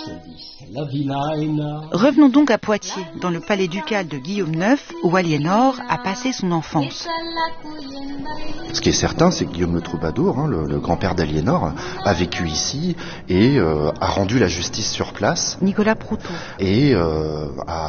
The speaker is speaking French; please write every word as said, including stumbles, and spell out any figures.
Revenons donc à Poitiers, dans le palais ducal de Guillaume neuf, où Aliénor a passé son enfance. Ce qui est certain, c'est que Guillaume le Troubadour, hein, le, le grand-père d'Aliénor, a vécu ici et euh, a rendu la justice sur place. Nicolas Proutot. Et euh, a